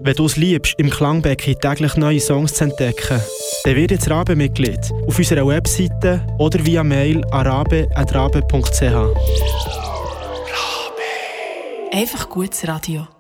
Wenn du es liebst, im Klangbecken täglich neue Songs zu entdecken, dann wird jetzt Rabe-Mitglied auf unserer Webseite oder via Mail an rabe@rabe.ch. Einfach gutes Radio.